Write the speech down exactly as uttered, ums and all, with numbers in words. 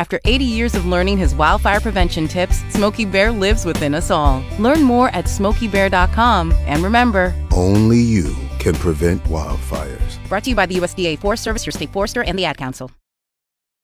After eighty years of learning his wildfire prevention tips, Smokey Bear lives within us all. Learn more at smokey bear dot com. And remember, only you can prevent wildfires. Brought to you by the U S D A Forest Service, your state forester, and the Ad Council.